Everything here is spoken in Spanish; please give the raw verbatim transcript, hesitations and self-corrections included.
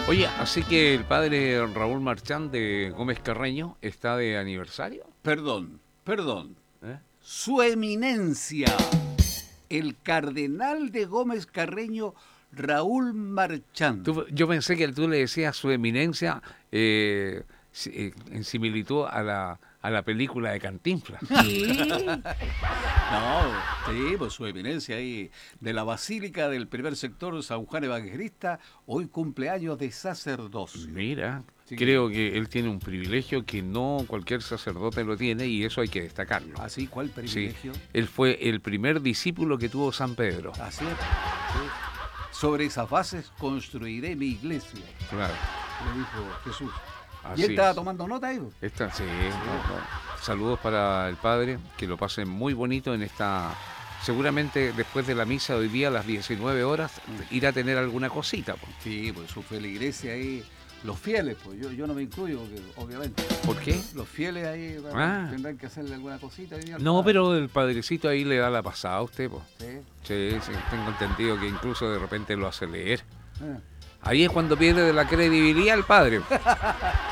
Oye, así que el padre Raúl Marchán de Gómez Carreño está de aniversario. Perdón, perdón. ¿Eh? Su eminencia, el cardenal de Gómez Carreño, Raúl Marchán. Tú- yo pensé que tú le decías su eminencia eh, si- eh, en similitud a la, a la película de Cantinflas. No, sí, pues su eminencia ahí de la Basílica del Primer Sector San Juan Evangelista, hoy cumpleaños de sacerdocio. Mira, Sí. creo que él tiene un privilegio que no cualquier sacerdote lo tiene y eso hay que destacarlo. ¿Así? ¿Cuál Sí, privilegio? él fue el primer discípulo que tuvo San Pedro. Así es. Sí. Sobre esas bases construiré mi iglesia, Claro, le dijo Jesús. así y él estaba es. tomando nota ahí. Esta, sí, no, no. Saludos para el padre, que lo pasen muy bonito en esta... Seguramente después de la misa de hoy día a las diecinueve horas irá a tener alguna cosita. Po. Sí, pues su feligresía ahí, los fieles, pues yo, yo no me incluyo, porque, obviamente. ¿Por qué? Los fieles ahí bueno, Ah. tendrán que hacerle alguna cosita. hoy día al No, padre. pero el padrecito ahí le da la pasada a usted. Po. Sí. Sí, sí, tengo entendido que incluso de repente lo hace leer. Ah. Ahí es cuando pierde de la credibilidad el padre.